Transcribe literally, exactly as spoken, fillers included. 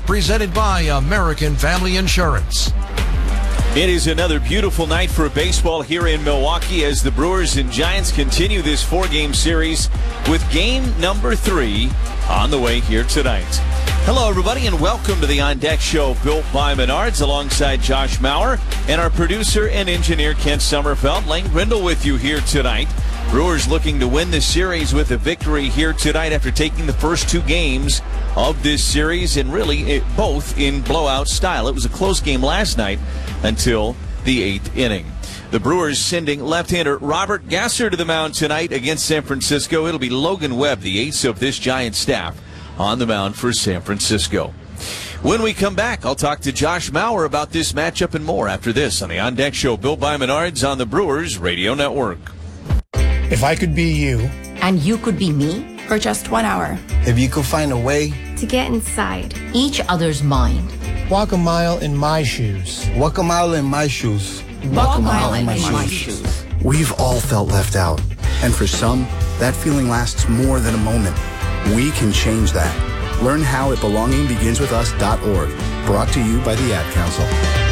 presented by American Family Insurance. It is another beautiful night for baseball here in Milwaukee as the Brewers and Giants continue this four-game series with game number three on the way here tonight. Hello, everybody, and welcome to the On Deck Show, built by Menards, alongside Josh Maurer and our producer and engineer, Kent Sommerfeld. Lane Grindle with you here tonight. Brewers looking to win this series with a victory here tonight after taking the first two games of this series, and really it, both in blowout style. It was a close game last night until the eighth inning. The Brewers sending left-hander Robert Gasser to the mound tonight against San Francisco. It'll be Logan Webb, the ace of this Giant staff, on the mound for San Francisco. When we come back, I'll talk to Josh Maurer about this matchup and more after this on the On Deck Show, built by Menards on the Brewers Radio Network. If I could be you. And you could be me. For just one hour. If you could find a way. To get inside. Each other's mind. Walk a mile in my shoes. Walk a mile in my shoes. Walk, Walk a mile, mile in, in my, my shoes. shoes. We've all felt left out. And for some, that feeling lasts more than a moment. We can change that. Learn how at belonging begins with us dot org. Brought to you by the Ad Council.